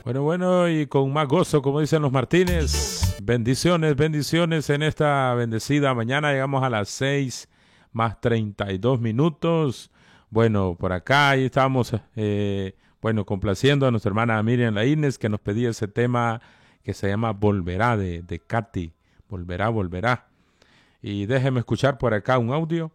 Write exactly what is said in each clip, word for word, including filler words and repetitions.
Bueno, bueno, y con más gozo, como dicen los Martínez. Bendiciones, bendiciones en esta bendecida mañana. Llegamos a las seis más treinta y dos minutos. Bueno, por acá ahí estamos, eh, bueno, complaciendo a nuestra hermana Miriam Laínez, que nos pedía ese tema que se llama Volverá, de, de Katy. Volverá, volverá. Y déjeme escuchar por acá un audio.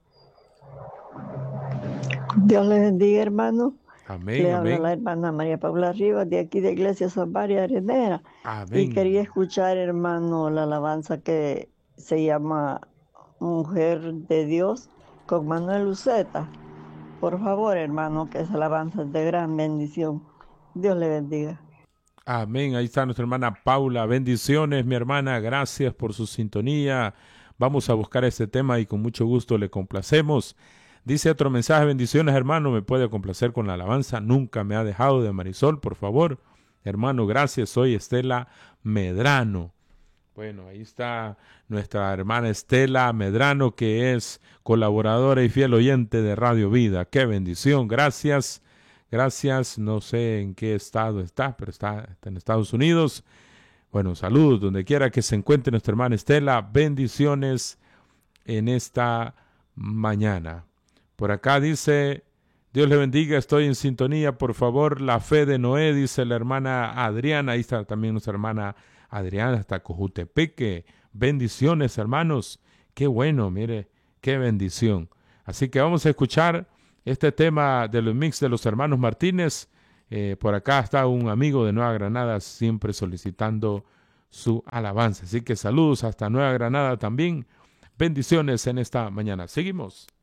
Dios les bendiga, hermano. Amén, Le habla amén. la hermana María Paula Rivas, de aquí de Iglesia Salvaria Arenera. Y quería Amén. escuchar, hermano, la alabanza que se llama Mujer de Dios con Manuel Luceta. Por favor, hermano, que esa alabanza es de gran bendición. Dios le bendiga. Amén. Ahí está nuestra hermana Paula. Bendiciones, mi hermana. Gracias por su sintonía. Vamos a buscar este tema y con mucho gusto le complacemos. Dice otro mensaje: bendiciones, hermano. Me puede complacer con la alabanza. Nunca me ha dejado de Marisol, por favor. Hermano, gracias. Soy Estela Medrano. Bueno, ahí está nuestra hermana Estela Medrano, que es colaboradora y fiel oyente de Radio Vida. ¡Qué bendición! Gracias. Gracias, no sé en qué estado está, pero está, está en Estados Unidos. Bueno, saludos donde quiera que se encuentre nuestra hermana Estela. Bendiciones en esta mañana. Por acá dice: Dios le bendiga, estoy en sintonía, por favor, la fe de Noé, dice la hermana Adriana. Ahí está también nuestra hermana Adriana, hasta Cojutepeque. Bendiciones, hermanos. Qué bueno, mire, qué bendición. Así que vamos a escuchar este tema de los mix de los hermanos Martínez. Eh, por acá está un amigo de Nueva Granada siempre solicitando su alabanza. Así que saludos hasta Nueva Granada también. Bendiciones en esta mañana. Seguimos.